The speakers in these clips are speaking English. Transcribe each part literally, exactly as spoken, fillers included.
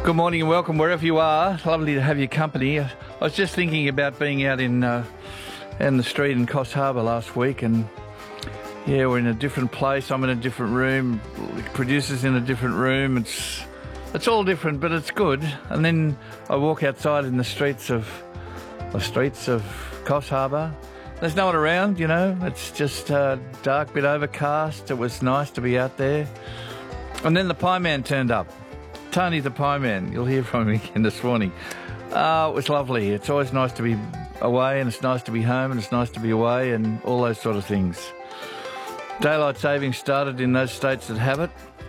Good morning and welcome wherever you are. Lovely to have your company. I was just thinking about being out in uh, in the street in Coffs Harbour last week, and yeah, we're in a different place. I'm in a different room. The producer's in a different room. It's it's all different, but it's good. And then I walk outside in the streets of the streets of Coffs Harbour. There's no one around, you know. It's just uh, dark, bit overcast. It was nice to be out there. And then the Pie Man turned up. Tony the Pie Man, you'll hear from him again this morning. Uh, it was lovely. It's always nice to be away, and it's nice to be home, and it's nice to be away, and all those sort of things. Daylight savings started in those states that have it,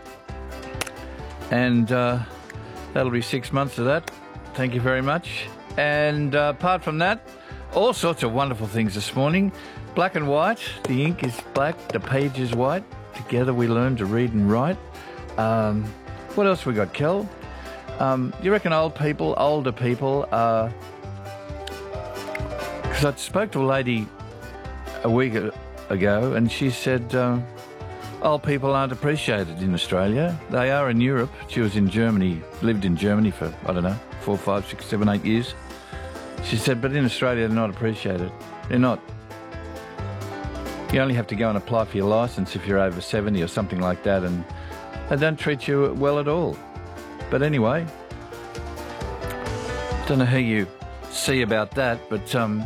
and uh, that'll be six months of that. Thank you very much. And uh, apart from that, all sorts of wonderful things this morning. Black and white. The ink is black, the page is white. Together we learn to read and write. Um... What else we got, Kel? Um, you reckon old people, older people, because uh, I spoke to a lady a week ago and she said uh, old people aren't appreciated in Australia. They are in Europe. She was in Germany, lived in Germany for, I don't know, four, five, six, seven, eight years. She said, but in Australia they're not appreciated. They're not. You only have to go and apply for your licence if you're over seventy or something like that, and they don't treat you well at all. But anyway, don't know how you see about that, but um,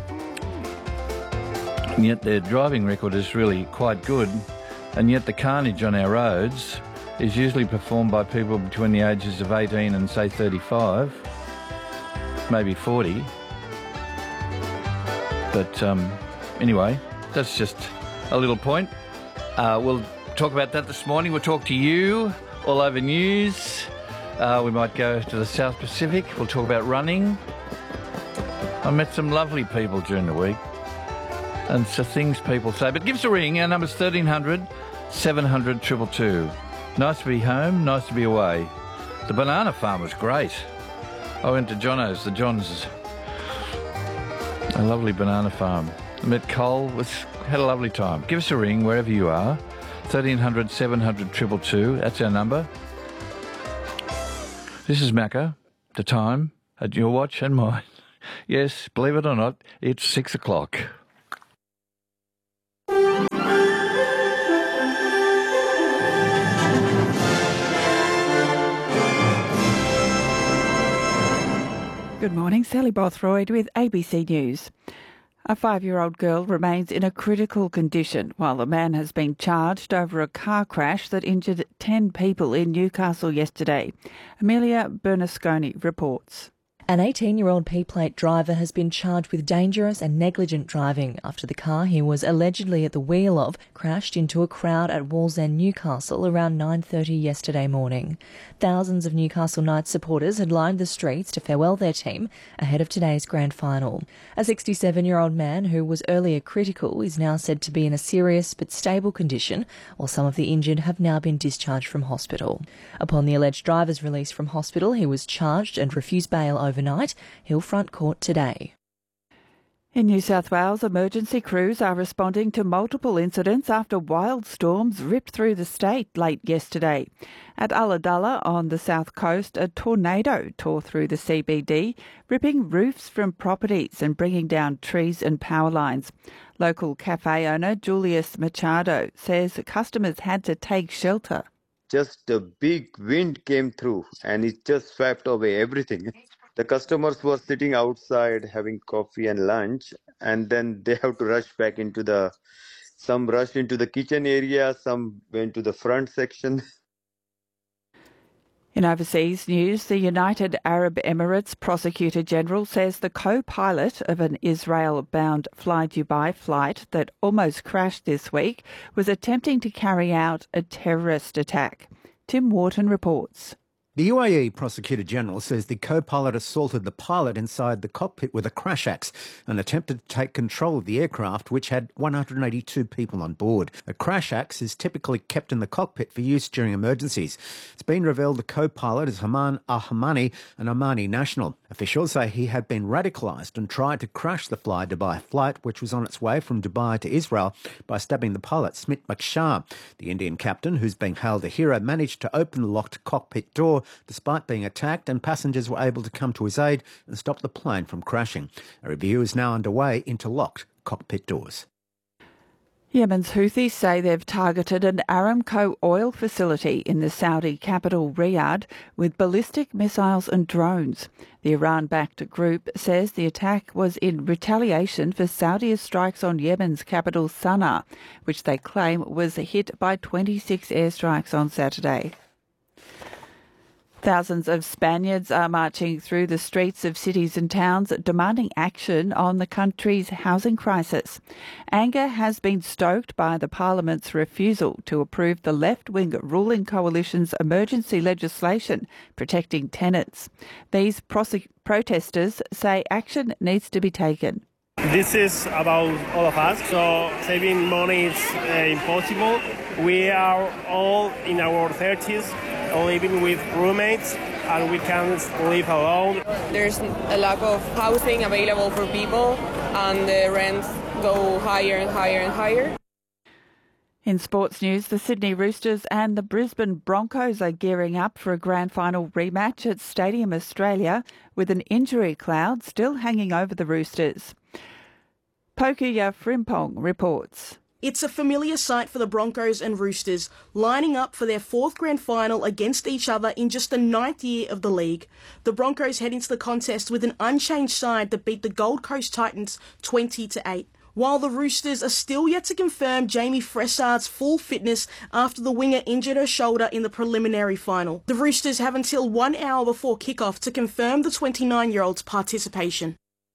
and yet their driving record is really quite good, and yet the carnage on our roads is usually performed by people between the ages of eighteen and, say, thirty-five, maybe forty. But um, anyway, that's just a little point. Uh, we'll talk about that this morning. We'll talk to you all over news. Uh, we might go to the South Pacific. We'll talk about running. I met some lovely people during the week, and so things people say. But give us a ring. Our number's thirteen hundred, seven hundred, two two two. Nice to be home, nice to be away. The banana farm was great. I went to Jono's, the John's, a lovely banana farm. I met Cole, was, had a lovely time. Give us a ring wherever you are. thirteen hundred, seven hundred, two two two. That's our number. This is Macca. The time at your watch and mine. Yes, believe it or not, it's six o'clock. Good morning, Sally Bothroyd with A B C News. A five-year-old girl remains in a critical condition while a man has been charged over a car crash that injured ten people in Newcastle yesterday. Amelia Bernasconi reports. An eighteen-year-old P-plate driver has been charged with dangerous and negligent driving after the car he was allegedly at the wheel of crashed into a crowd at Wallsend, Newcastle around nine thirty yesterday morning. Thousands of Newcastle Knights supporters had lined the streets to farewell their team ahead of today's grand final. A sixty-seven-year-old man who was earlier critical is now said to be in a serious but stable condition, while some of the injured have now been discharged from hospital. Upon the alleged driver's release from hospital, he was charged and refused bail over Overnight, he'll front court today. In New South Wales, emergency crews are responding to multiple incidents after wild storms ripped through the state late yesterday. At Ulladulla on the south coast, a tornado tore through the C B D, ripping roofs from properties and bringing down trees and power lines. Local cafe owner Julius Machado says customers had to take shelter. Just a big wind came through and it just swept away everything. The customers were sitting outside having coffee and lunch, and then they have to rush back into the, some rushed into the kitchen area, some went to the front section. In overseas news, the United Arab Emirates Prosecutor General says the co-pilot of an Israel-bound Fly Dubai flight that almost crashed this week was attempting to carry out a terrorist attack. Tim Wharton reports. The U A E Prosecutor General says the co-pilot assaulted the pilot inside the cockpit with a crash axe and attempted to take control of the aircraft, which had one hundred eighty-two people on board. A crash axe is typically kept in the cockpit for use during emergencies. It's been revealed the co-pilot is Haman Al-Hamani, an Omani national. Officials say he had been radicalised and tried to crash the Fly Dubai flight, which was on its way from Dubai to Israel, by stabbing the pilot, Smit Makshar. The Indian captain, who's been hailed a hero, managed to open the locked cockpit door despite being attacked, and passengers were able to come to his aid and stop the plane from crashing. A review is now underway into locked cockpit doors. Yemen's Houthis say they've targeted an Aramco oil facility in the Saudi capital Riyadh with ballistic missiles and drones. The Iran-backed group says the attack was in retaliation for Saudi's strikes on Yemen's capital Sana'a, which they claim was hit by twenty-six airstrikes on Saturday. Thousands of Spaniards are marching through the streets of cities and towns demanding action on the country's housing crisis. Anger has been stoked by the Parliament's refusal to approve the left-wing ruling coalition's emergency legislation protecting tenants. These prosec- protesters say action needs to be taken. This is about all of us, so saving money is uh, impossible. We are all in our thirties, living with roommates, and we can't live alone. There's a lack of housing available for people, and the rents go higher and higher and higher. In sports news, the Sydney Roosters and the Brisbane Broncos are gearing up for a grand final rematch at Stadium Australia, with an injury cloud still hanging over the Roosters. Pokuya Frimpong reports. It's a familiar sight for the Broncos and Roosters, lining up for their fourth grand final against each other in just the ninth year of the league. The Broncos head into the contest with an unchanged side that beat the Gold Coast Titans twenty to eight. While the Roosters are still yet to confirm Jamie Fressard's full fitness after the winger injured her shoulder in the preliminary final. The Roosters have until one hour before kickoff to confirm the twenty-nine-year-old's participation.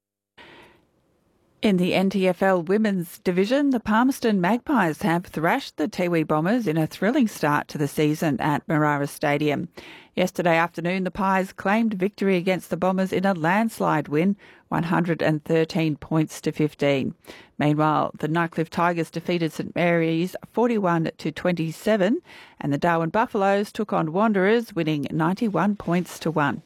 In the N T F L Women's Division, the Palmerston Magpies have thrashed the Tiwi Bombers in a thrilling start to the season at Marara Stadium. Yesterday afternoon, the Pies claimed victory against the Bombers in a landslide win, one hundred thirteen points to fifteen. Meanwhile, the Nightcliff Tigers defeated St Mary's forty-one to twenty-seven, and the Darwin Buffaloes took on Wanderers, winning ninety-one points to one.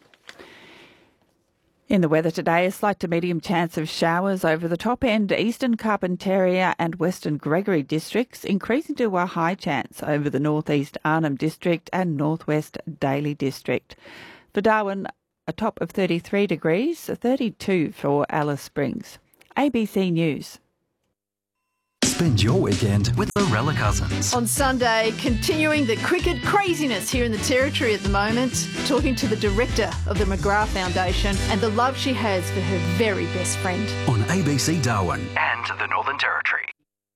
In the weather today, a slight to medium chance of showers over the top end Eastern Carpentaria and Western Gregory districts, increasing to a high chance over the northeast Arnhem district and northwest Daly district. For Darwin, a top of thirty-three degrees, thirty-two for Alice Springs. A B C News. Spend your weekend with Lorella Cousins. On Sunday, continuing the cricket craziness here in the Territory at the moment, talking to the director of the McGrath Foundation and the love she has for her very best friend. On A B C Darwin and the Northern Territory.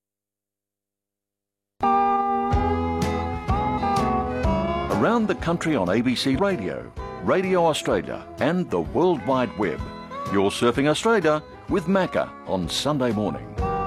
Around the country on A B C Radio, Radio Australia and the World Wide Web. You're surfing Australia with Macca on Sunday morning.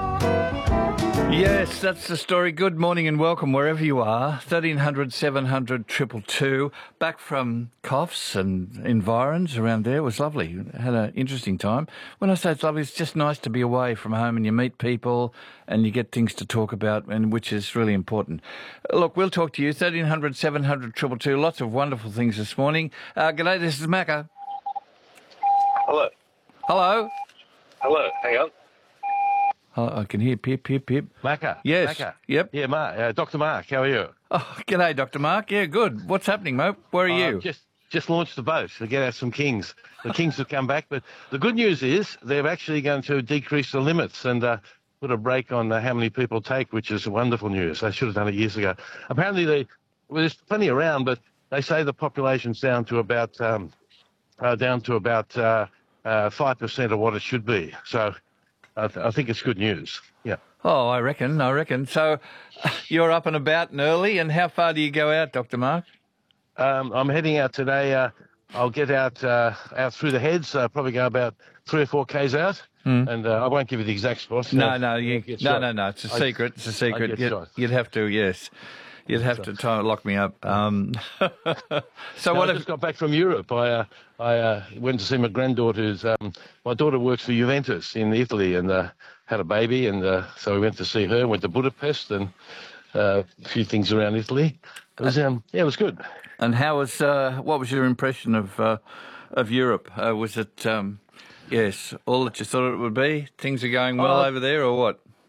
Yes, that's the story. Good morning and welcome wherever you are. thirteen hundred, seven hundred, two two two. Back from Coffs and environs around there. It was lovely. Had an interesting time. When I say it's lovely, it's just nice to be away from home and you meet people and you get things to talk about, and which is really important. Look, we'll talk to you. thirteen hundred, seven hundred, two two two. Lots of wonderful things this morning. Uh, g'day, this is Macca. Hello. Hello. Hello. Hang on. Oh, I can hear pip, pip, pip. Macca. Yes. Macca. Yep. Yeah, Mark. Uh, Doctor Mark, how are you? Oh, g'day, Doctor Mark. Yeah, good. What's happening, mate? Where are uh, you? Just just launched the boat to get out some kings. The kings have come back, but the good news is they're actually going to decrease the limits and uh, put a break on uh, how many people take, which is wonderful news. They should have done it years ago. Apparently, they, well, there's plenty around, but they say the population's down to about um, uh, down to about uh, uh, five percent of what it should be. So I, th- I think it's good news. Yeah. Oh, I reckon, I reckon. So you're up and about and early, and how far do you go out, Doctor Mark? Um, I'm heading out today. Uh, I'll get out uh, out through the heads, uh, probably go about three or four k's out, mm. and uh, I won't give you the exact spot. No, uh, no, you, no, shot. no, no, it's a I, secret, it's a secret. You'd, you'd have to, yes. You'd have to try and lock me up. Um, so no, what I if... just got back from Europe. I uh, I uh, went to see my granddaughter's. Um, my daughter works for Juventus in Italy and uh, had a baby, and uh, so we went to see her. Went to Budapest and uh, a few things around Italy. It was um, yeah, it was good. And how was? Uh, what was your impression of uh, of Europe? Uh, was it um, yes, all that you thought it would be? Things are going well uh, over there, or what?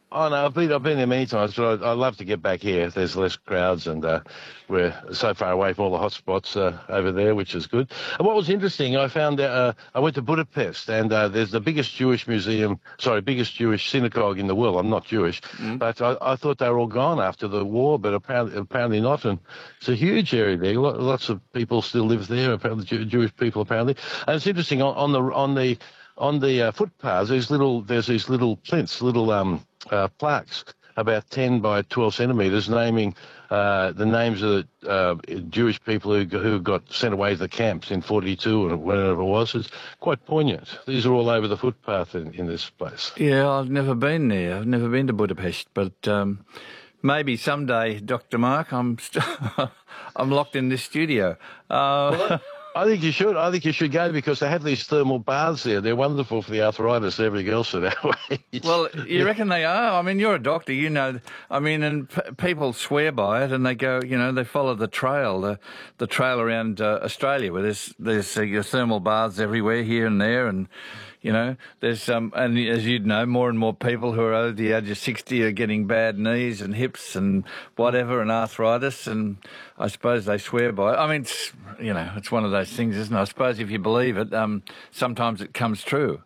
Oh no, I've been I've been there many times, but I, I love to get back here. There's less crowds, and uh, we're so far away from all the hot spots uh, over there, which is good. And what was interesting, I found that uh, I went to Budapest, and uh, there's the biggest Jewish museum, sorry, biggest Jewish synagogue in the world. I'm not Jewish, mm. but I, I thought they were all gone after the war, but apparently apparently not. And it's a huge area there. Lots of people still live there. Apparently, Jewish people apparently. And it's interesting on, on the on the on the uh, footpaths. There's little there's these little plinths, little um. Uh, plaques about ten by twelve centimetres naming uh, the names of the uh, Jewish people who, who got sent away to the camps in forty-two or whatever it was. It's quite poignant. These are all over the footpath in, in this place. Yeah, I've never been there. I've never been to Budapest, but um, maybe someday, Doctor Mark. I'm st- I'm locked in this studio. Uh, well, I think you should. I think you should go because they have these thermal baths there. They're wonderful for the arthritis and everything else at our age. Well, you reckon they are? I mean, you're a doctor, you know. I mean, and p- people swear by it, and they go, you know, they follow the trail, the the trail around uh, Australia, where there's there's uh, your thermal baths everywhere, here and there, and you know, there's um, and as you'd know, more and more people who are over the age of sixty are getting bad knees and hips and whatever, and arthritis, and I suppose they swear by it. I mean, it's, you know, it's one of those things, isn't it? I suppose if you believe it, um, sometimes it comes true.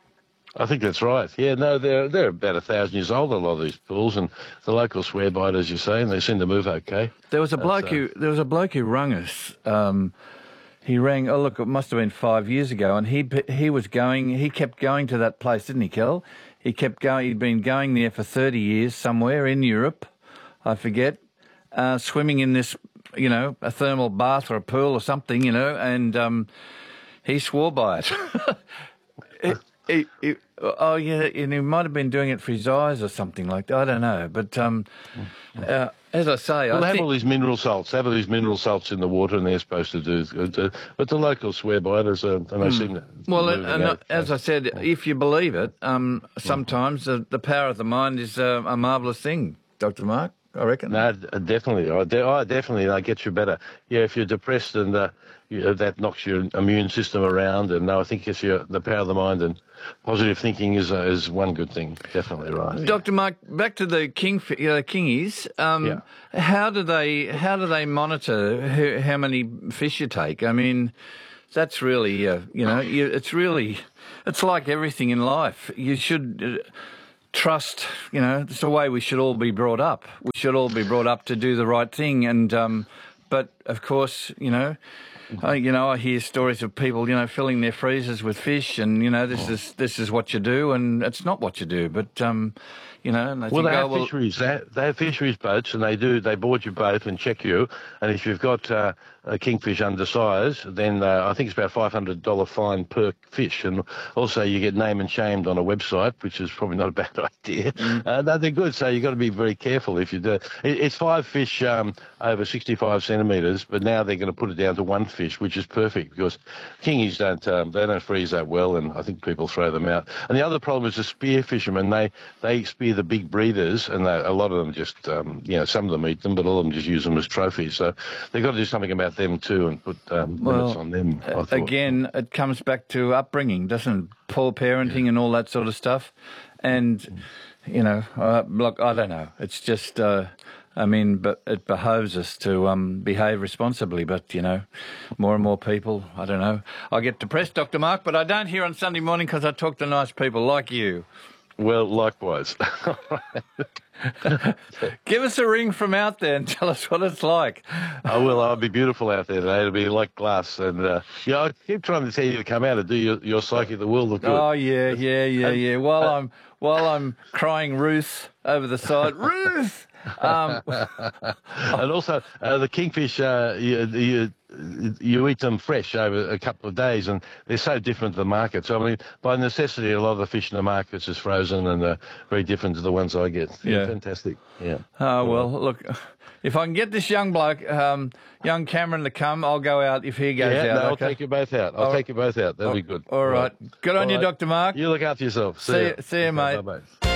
I think that's right. Yeah, no, they're they're about a thousand years old, a lot of these pools, and the locals swear by it, as you say, and they seem to move okay. There was a bloke That's, uh, who there was a bloke who rung us. Um, he rang. Oh, look, it must have been five years ago, and he he was going. He kept going to that place, didn't he, Kel? He kept going. He'd been going there for thirty years, somewhere in Europe, I forget, uh, swimming in this, you know, a thermal bath or a pool or something, you know, and um, he swore by it. it, it, it oh, yeah, and he might have been doing it for his eyes or something like that. I don't know. But um, uh, as I say... Well, I they have think... all these mineral salts. They have all these mineral salts in the water, and they're supposed to do... Uh, but the locals swear by it, as, uh, and they mm. seem to... Well, and, and as I said, if you believe it, um, sometimes the, the power of the mind is uh, a marvellous thing, Doctor Mark. I reckon. No, definitely. I, de- I definitely. That gets you better. Yeah, if you're depressed and uh, you know, that knocks your immune system around, and no, I think it's your, the power of the mind and positive thinking is uh, is one good thing. Definitely right. Doctor Mark, back to the king, you know, kingies. Um, yeah. How do they how do they monitor who, how many fish you take? I mean, that's really uh, you know, you, it's really it's like everything in life. You should. Uh, Trust, you know, it's the way we should all be brought up. We should all be brought up to do the right thing. And, um, but of course, you know, I, you know, I hear stories of people, you know, filling their freezers with fish, and you know, this is this is what you do, and it's not what you do. But, um, you know, and they well, think, they have oh, well, fisheries. They have, they have fisheries boats, and they do. They board your boat and check you. And if you've got uh, a kingfish undersized, then uh, I think it's about five hundred dollar fine per fish. And also, you get name and shamed on a website, which is probably not a bad idea. Mm. Uh, no, they're good, so you've got to be very careful if you do. It, it's five fish um, over sixty-five centimetres, but now they're going to put it down to one fish, which is perfect because kingies don't um, they don't freeze that well, and I think people throw them out. And the other problem is the spear fishermen. They they spear the big breeders, and they, a lot of them just um, you know some of them eat them, but all of them just use them as trophies. So they've got to do something about them too and put um, well, limits on them. I thought. Again, it comes back to upbringing, doesn't it? Poor parenting yeah. and all that sort of stuff. And you know, uh, look, I don't know. It's just. Uh, I mean, but it behoves us to um, behave responsibly. But, you know, more and more people, I don't know. I get depressed, Doctor Mark, but I don't hear on Sunday morning because I talk to nice people like you. Well, likewise. Give us a ring from out there and tell us what it's like. I will. I'll be beautiful out there today. It'll be like glass. And, uh, yeah, I keep trying to tell you to come out and do your, your Psyche of the World of Good. Oh, yeah, yeah, yeah, yeah. While I'm, while I'm crying Ruth over the side, Ruth! Um, and also, uh, the kingfish, uh, you, you you eat them fresh over a couple of days, and they're so different to the market. So, I mean, by necessity, a lot of the fish in the markets is frozen and uh, very different to the ones I get. Yeah. Fantastic. Yeah. Oh, well, look, if I can get this young bloke, um, young Cameron, to come, I'll go out if he goes yeah, out. No, I'll okay? take you both out. I'll oh, take you both out. That'll oh, be good. All right. Good on all you, right. Doctor Mark. You look after yourself. See, see you, see you mate. Bye-bye.